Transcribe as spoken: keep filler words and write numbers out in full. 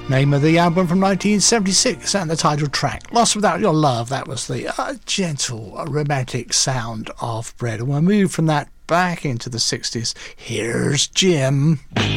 Name of the album from nineteen seventy-six and the title track, Lost Without Your Love. That was the uh, gentle, uh, romantic sound of Bread. And we'll move from that back into the sixties. Here's Jim.